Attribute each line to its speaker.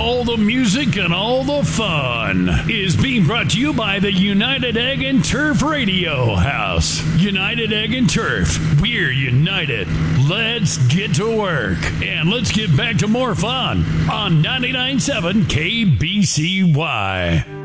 Speaker 1: all the music and all the fun is being brought to you by the United Egg and Turf Radio House. United Egg and Turf. We're united. Let's get to work. And let's get back to more fun on 99.7 KBCY.